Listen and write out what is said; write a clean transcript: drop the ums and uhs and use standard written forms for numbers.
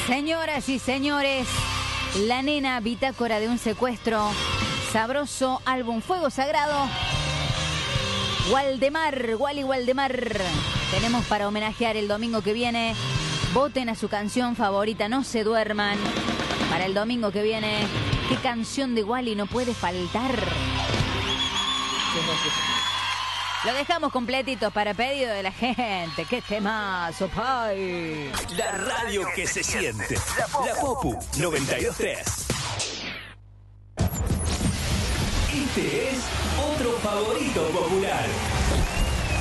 Señoras y señores, La Nena, bitácora de un secuestro, sabroso álbum Fuego Sagrado, Waldemar, Wally Waldemar. Tenemos para homenajear el domingo que viene. Voten a su canción favorita, no se duerman. Para el domingo que viene, ¿qué canción de Wally no puede faltar? Lo dejamos completito para pedido de la gente. ¡Qué temazo, pay! La radio que se siente. La Popu 92.3. Este es otro favorito popular.